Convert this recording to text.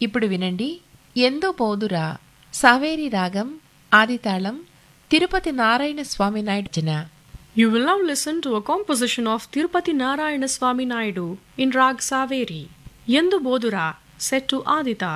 ఇప్పుడు వినండి ఎందు పోదురా సావేరి రాగం ఆదితాళం తిరుపతి నారాయణ స్వామి నాయుడు రచన. You will now listen to a composition of Tirupati Narayana Swami Naidu in Rag Saveri, Yendu Bodura, set to Adita.